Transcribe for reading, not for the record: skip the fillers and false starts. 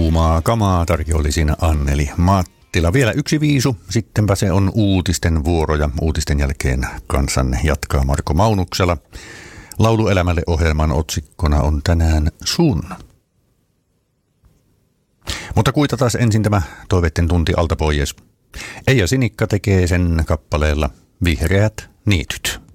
Kuumaa kamaa, tarjollisin Anneli Mattila. Vielä yksi viisu, sittenpä se on uutisten vuoro ja uutisten jälkeen kansanne jatkaa Marko Maunuksella. Laulu elämälle -ohjelman otsikkona on tänään Sun. Mutta kuitataan ensin tämä toiveiden tunti alta pois. Eija Sinikka tekee sen kappaleella Vihreät niityt.